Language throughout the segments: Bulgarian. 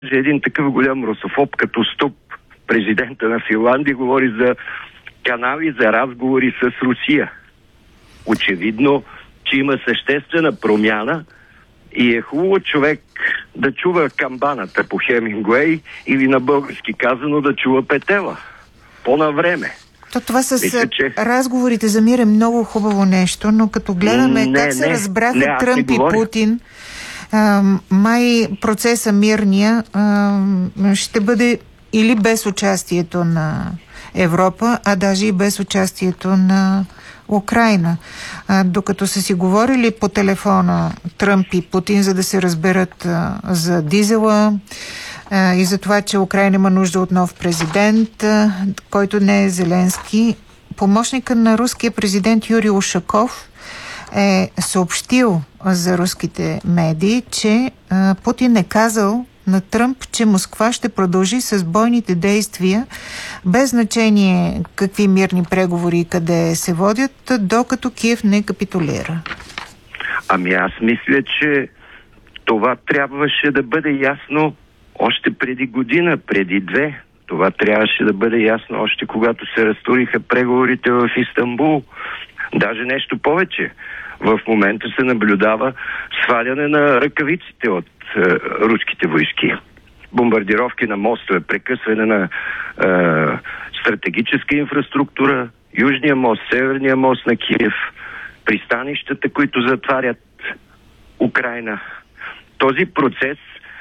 един такъв голям русофоб като Ступ, президента на Финландия, говори за канали за разговори с Русия. Очевидно, че има съществена промяна и е хубаво човек да чува камбаната по Хемингуей или на български казано да чува петела. По-навреме. Това с разговорите за мир е много хубаво нещо, но като гледаме как се разбраха Тръмп и Путин, май процеса мирния ще бъде или без участието на Европа, а даже и без участието на Украйна. Докато са си говорили по телефона Тръмп и Путин, за да се разберат за дизела и за това, че Украйна има нужда от нов президент, който не е Зеленски, помощникът на руския президент Юрий Ушаков е съобщил за руските медии, че Путин е казал на Тръмп, че Москва ще продължи с бойните действия, без значение какви мирни преговори и къде се водят, докато Киев не капитулира. Ами аз мисля, че това трябваше да бъде ясно още преди година, преди две. Това трябваше да бъде ясно още когато се разтуриха преговорите в Истанбул. Даже нещо повече. В момента се наблюдава сваляне на ръкавиците от руските войски. Бомбардировки на мостове, прекъсване на стратегическа инфраструктура, Южния мост, Северния мост на Киев, пристанищата, които затварят Украйна. Този процес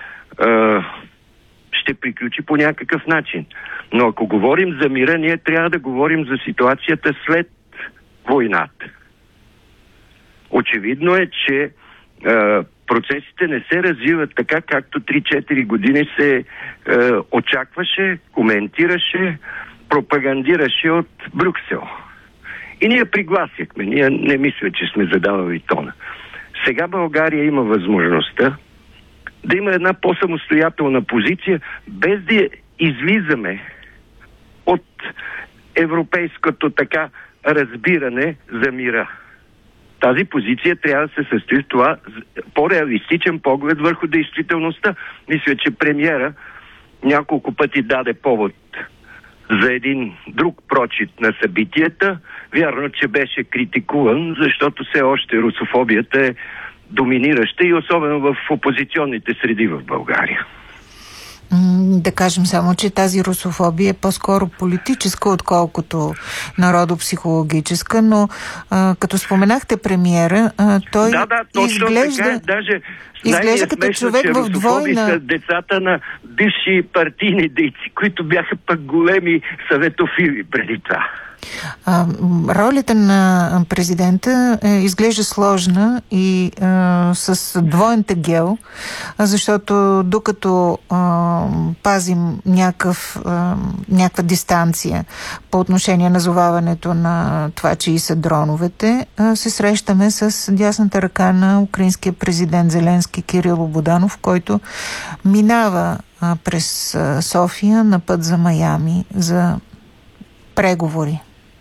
ще приключи по някакъв начин. Но ако говорим за мира, ние трябва да говорим за ситуацията след войната. Очевидно е, че процесите не се развиват така, както 3-4 години се очакваше, коментираше, пропагандираше от Брюксел. И ние пригласихме. Ние не мисля, че сме задавали тона. Сега България има възможността да има една по-самостоятелна позиция, без да излизаме от европейското така разбиране за мира. Тази позиция трябва да се състои в това по-реалистичен поглед върху действителността. Мисля, че премиера няколко пъти даде повод за един друг прочит на събитията. Вярно, че беше критикуван, защото все още русофобията е доминираща и особено в опозиционните среди в България. Да кажем само, че тази русофобия е по-скоро политическа, отколкото народопсихологическа, но като споменахте премиера, той изглежда, изглежда като човек в двойна... Са децата на бивши партийни дейци, които бяха пък големи съветофили преди това. Ролята на президента изглежда сложна и с двоен тегел, защото докато пазим някаква дистанция по отношение на зоваването на това, че и са дроновете, се срещаме с дясната ръка на украинския президент Зеленски Кирило Буданов, който минава през София на път за Майами за преговори.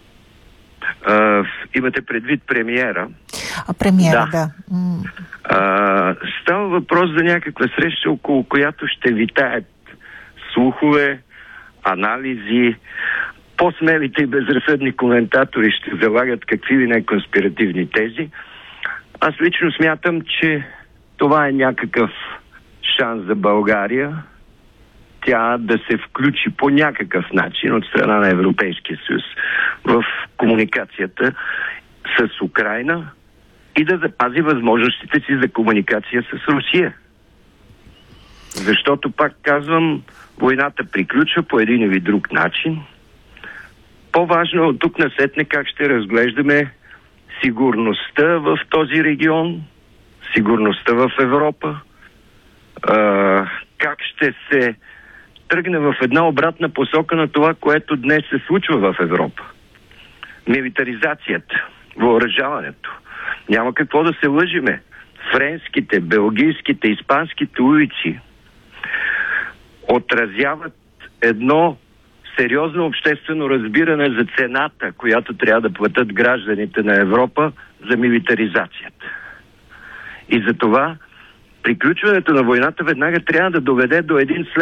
Имате предвид премиера? Премиера, да. Става въпрос за някаква среща, около която ще витаят слухове, анализи, по-смелите и безразсъдни коментатори ще залагат какви ли не конспиративни тези. Аз лично смятам, че това е някакъв шанс за България, тя да се включи по някакъв начин от страна на Европейския съюз в комуникацията с Украйна и да запази възможностите си за комуникация с Русия. Защото, пак казвам, войната приключва по един или друг начин. По-важно от тук насетне как ще разглеждаме сигурността в този регион, сигурността в Европа, как ще се тръгне в една обратна посока на това, което днес се случва в Европа. Милитаризацията, въоръжаването. Няма какво да се лъжиме. Френските, белгийските, испанските улици отразяват едно сериозно обществено разбиране за цената, която трябва да платят гражданите на Европа за милитаризацията. И за това приключването на войната веднага трябва да доведе до един